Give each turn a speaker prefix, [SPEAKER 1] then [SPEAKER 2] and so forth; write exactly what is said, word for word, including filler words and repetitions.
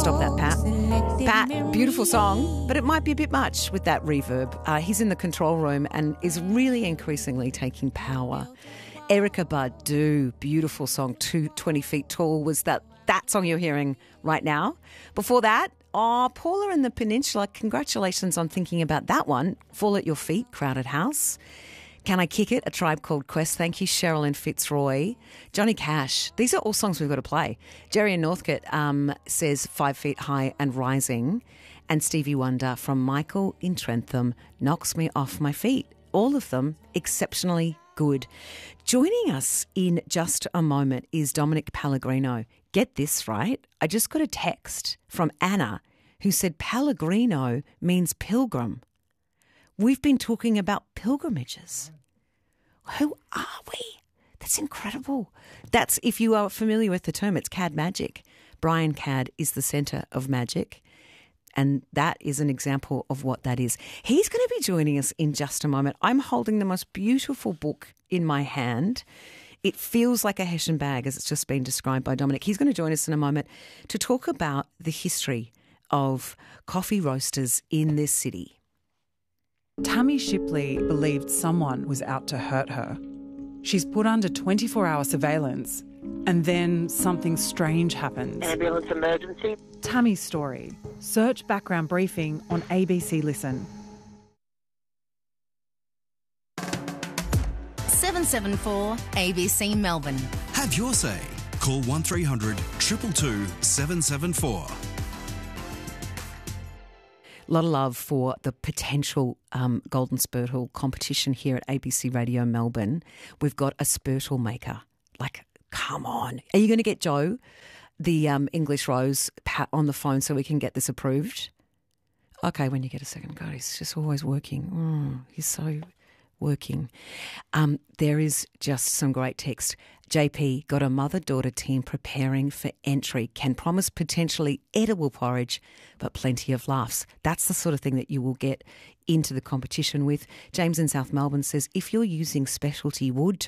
[SPEAKER 1] Stop that, Pat. Pat, beautiful song, but it might be a bit much with that reverb. Uh, he's in the control room and is really increasingly taking power. Erykah Badu, beautiful song, two, twenty feet tall, was that, that song you're hearing right now. Before that, oh, Paula and the Peninsula, congratulations on thinking about that one. Fall at Your Feet, Crowded House. Can I Kick It? A Tribe Called Quest. Thank you, Sherilyn Fitzroy. Johnny Cash. These are all songs we've got to play. Jerry in Northcote um, says Five Feet High and Rising. And Stevie Wonder from Michael in Trentham, Knocks Me Off My Feet. All of them exceptionally good. Joining us in just a moment is Dominic Pellegrino. Get this right. I just got a text from Anna who said Pellegrino means pilgrim. We've been talking about pilgrimages. Who are we? That's incredible. That's, if you are familiar with the term, it's Cad Magic. Brian Cad is the centre of magic, and that is an example of what that is. He's going to be joining us in just a moment. I'm holding the most beautiful book in my hand. It feels like a Hessian bag, as it's just been described by Dominic. He's going to join us in a moment to talk about the history of coffee roasters in this city.
[SPEAKER 2] Tammy Shipley believed someone was out to hurt her. She's put under twenty-four hour surveillance, and then something strange happens.
[SPEAKER 3] Ambulance emergency.
[SPEAKER 2] Tammy's story. Search background briefing on A B C Listen.
[SPEAKER 4] seven seven four A B C Melbourne.
[SPEAKER 5] Have your say. Call one three hundred two two two seven seven four.
[SPEAKER 1] A lot of love for the potential um, Golden Spurtle competition here at A B C Radio Melbourne. We've got a Spurtle maker. Like, come on. Are you going to get Joe, the um, English Rose, Pat, on the phone so we can get this approved? Okay, when you get a second. God, he's just always working. Mm, he's so working. Um, there is just some great text. J P got a mother-daughter team preparing for entry. Can promise potentially edible porridge, but plenty of laughs. That's the sort of thing that you will get into the competition with. James in South Melbourne says, if you're using specialty wood